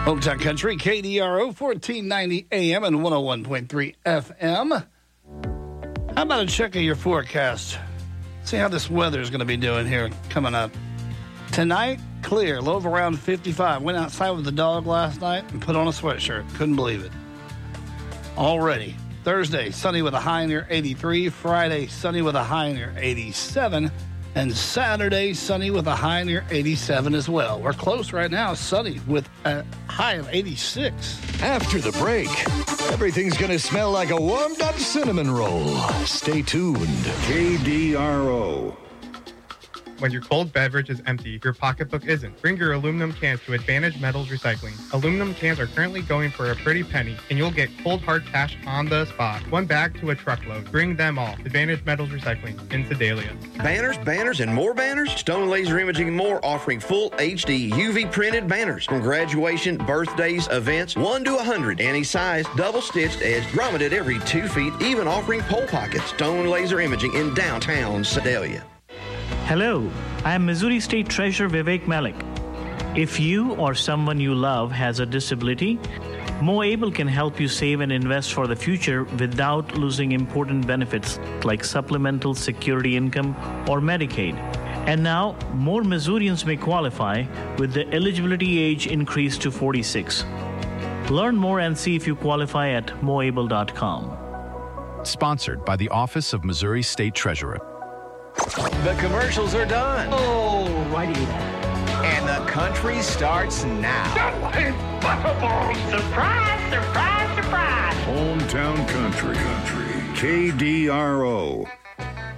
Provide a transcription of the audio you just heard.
Hometown Country, KDRO, 1490 AM and 101.3 FM. How about a check of your forecast? See how this weather is going to be doing here coming up. Tonight, clear, low of around 55. Went outside with the dog last night and put on a sweatshirt. Couldn't believe it. Already. Thursday, sunny with a high near 83. Friday, sunny with a high near 87. And Saturday, sunny with a high near 87 as well. We're close right now, sunny with a high of 86. After the break, everything's going to smell like a warmed-up cinnamon roll. Stay tuned. KDRO. When your cold beverage is empty, your pocketbook isn't. Bring your aluminum cans to Advantage Metals Recycling. Aluminum cans are currently going for a pretty penny, and you'll get cold hard cash on the spot. One bag to a truckload. Bring them all. Advantage Metals Recycling in Sedalia. Banners, and more banners? Stone Laser Imaging and more offering full HD UV printed banners from graduation, birthdays, events, 1 to 100, any size, double stitched, edged, grommeted every 2 feet, even offering pole pockets. Stone Laser Imaging in downtown Sedalia. Hello, I am Missouri State Treasurer Vivek Malik. If you or someone you love has a disability, MoAble can help you save and invest for the future without losing important benefits like supplemental security income or Medicaid. And now, more Missourians may qualify with the eligibility age increased to 46. Learn more and see if you qualify at moable.com. Sponsored by the Office of Missouri State Treasurer. The commercials are done. Oh, righty then. And the country starts now. Surprise, surprise, surprise. Hometown Country. KDRO.